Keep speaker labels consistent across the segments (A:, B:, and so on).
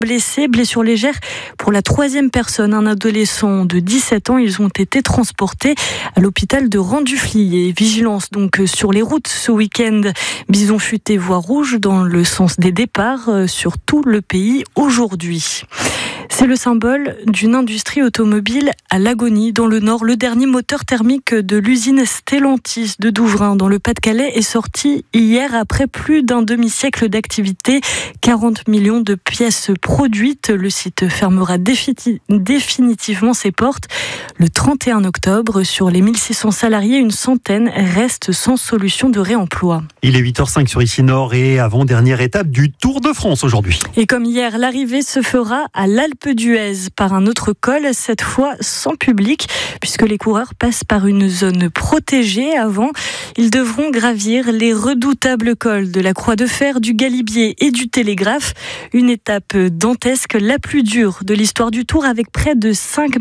A: blessés, blessures légères pour la 3e personne, un adolescent de 17 ans. Ils ont été transportés à l'hôpital de Rendufly. Vigilance donc sur les routes ce week-end. Bison futé, voie rouge dans le sens des départs sur tout le pays aujourd'hui. C'est le symbole d'une industrie automobile à l'agonie dans le Nord. Le dernier moteur thermique de l'usine Stellantis de Douvrin dans le Pas-de-Calais est sorti hier après plus d'un demi-siècle d'activité. 40 millions de pièces produites. Le site fermera définitivement ses portes le 31 octobre. Sur les 1600 salariés, une centaine restent sans solution de réemploi.
B: Il est 8h05 sur Ici Nord et avant-dernière étape du Tour de France aujourd'hui.
A: Et comme hier, l'arrivée se fera à l'Alpe d'Huez par un autre col, cette fois sans public, puisque les coureurs passent par une zone protégée. Avant, ils devront gravir les redoutables cols de la Croix de Fer, du Galibier et du Télégraphe. Une étape dantesque, la plus dure de l'histoire du Tour, avec près de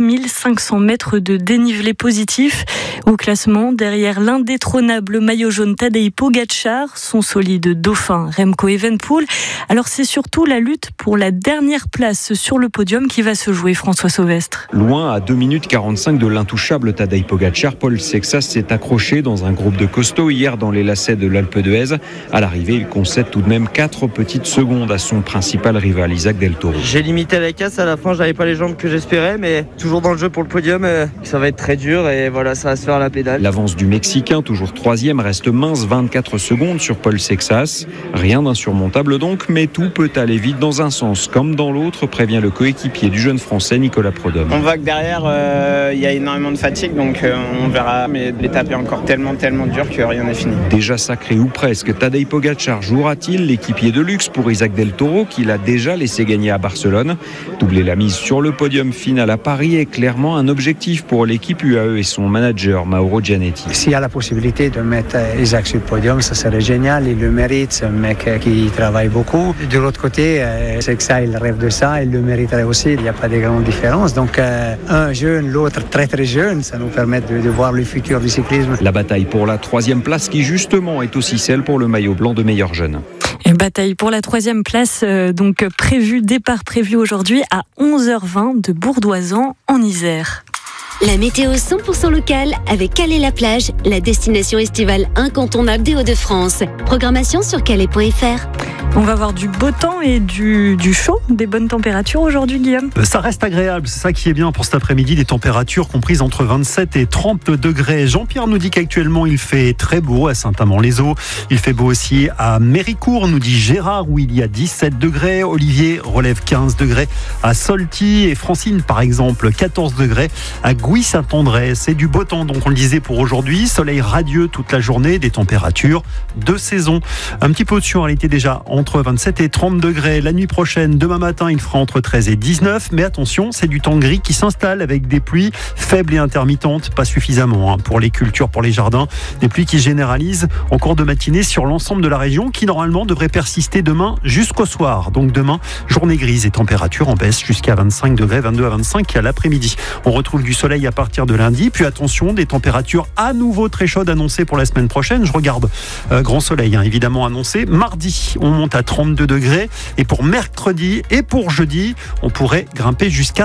A: 5500 mètres de dénivelé positif. Au classement, derrière l'indétrônable maillot jaune Tadej Pogačar, son solide dauphin Remco Evenepoel. Alors c'est surtout la lutte pour la dernière place sur le podium qui va se jouer, François Sauvestre.
C: Loin à 2 minutes 45 de l'intouchable Tadej Pogačar, Paul Sexas s'est accroché dans un groupe de costauds hier dans les lacets de l'Alpe d'Huez. À l'arrivée, il concède tout de même 4 petites secondes à son principal rival, Isaac Del Toro.
D: J'ai limité la casse à la fin, j'avais pas les jambes que j'espérais, mais toujours dans le jeu pour le podium. Ça va être très dur et voilà, ça va se faire à la pédale.
C: L'avance du Mexicain, toujours 3e, reste mince, 24 secondes sur Paul Sexas. Rien d'insurmontable donc, mais tout peut aller vite dans un sens comme dans l'autre, prévient le coéquipier du jeune Français Nicolas Prudhomme.
E: On voit que derrière, il y a énormément de fatigue, donc on verra. Mais l'étape est encore tellement dure que rien n'est fini.
C: Déjà sacré ou presque, Tadej Pogačar jouera-t-il l'équipier de luxe pour Isaac Del Toro, qui l'a déjà laissé gagner à Barcelone? Doubler la mise sur le podium final à Paris est clairement un objectif pour l'équipe UAE et son manager Mauro Gianetti.
F: S'il y a la possibilité de mettre Isaac sur le podium, ça serait génial. Il le mérite, c'est un mec qui travaille beaucoup. De l'autre côté, c'est que ça, il rêve de ça, il le mériterait aussi. Il n'y a pas de grande différence. Donc un jeune, l'autre très très jeune, ça nous permet de voir le futur du cyclisme.
C: La bataille pour la 3e place qui justement est aussi celle pour le maillot blanc de meilleur jeune.
A: Et bataille pour la 3e place, donc départ prévu aujourd'hui à 11h20 de Bourdoisan en Isère.
G: La météo 100% locale avec Calais-la-Plage, la destination estivale incontournable des Hauts-de-France. Programmation sur calais.fr.
A: On va avoir du beau temps et du chaud, des bonnes températures aujourd'hui, Guillaume.
B: Ça reste agréable, c'est ça qui est bien pour cet après-midi, des températures comprises entre 27 et 30 degrés. Jean-Pierre nous dit qu'actuellement il fait très beau à Saint-Amand-les-Eaux. Il fait beau aussi à Méricourt, nous dit Gérard, où il y a 17 degrés. Olivier relève 15 degrés à Solty et Francine, par exemple, 14 degrés à Gouy-Saint-André. C'est du beau temps, donc on le disait pour aujourd'hui. Soleil radieux toute la journée, des températures de saison. Un petit peu au-dessus en réalité déjà entre 27 et 30 degrés. La nuit prochaine, demain matin, il fera entre 13 et 19. Mais attention, c'est du temps gris qui s'installe avec des pluies faibles et intermittentes, pas suffisamment pour les cultures, pour les jardins. Des pluies qui généralisent en cours de matinée sur l'ensemble de la région, qui normalement devrait persister demain jusqu'au soir. Donc demain, journée grise et température en baisse jusqu'à 25 degrés, 22 à 25 à l'après-midi. On retrouve du soleil à partir de lundi. Puis attention, des températures à nouveau très chaudes annoncées pour la semaine prochaine. Je regarde grand soleil évidemment annoncé. Mardi, on monte à 32 degrés. Et pour mercredi et pour jeudi, on pourrait grimper jusqu'à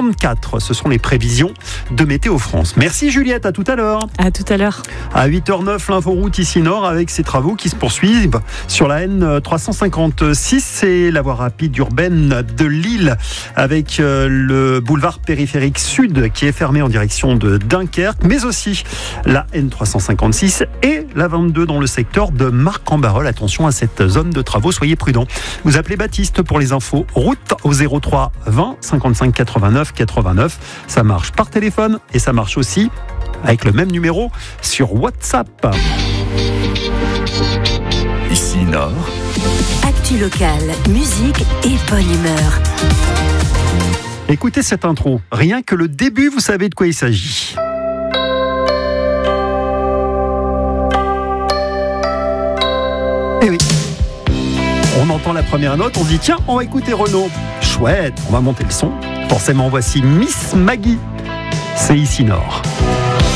B: 34. Ce sont les prévisions de Météo France. Merci Juliette, à tout à l'heure.
A: À tout à l'heure.
B: À 8h09, l'inforoute ici Nord avec ses travaux qui se poursuivent sur la N356. C'est la voie rapide urbaine de Lille avec le boulevard périphérique sud qui est fermé en direction de Dunkerque, mais aussi la N356 et la 22 dans le secteur de Marc-en-Barœul. Attention à cette zone de travaux, soyez prudents. Vous appelez Baptiste pour les infos route au 03 20 55 89 89. Ça marche par téléphone et ça marche aussi avec le même numéro sur WhatsApp.
H: Ici Nord.
G: Actu locale, musique et bonne humeur.
B: Écoutez cette intro. Rien que le début, vous savez de quoi il s'agit. Eh oui. On entend la première note, on dit tiens, on va écouter Renaud. Chouette, on va monter le son. Forcément, voici Miss Maggie. C'est Ici Nord.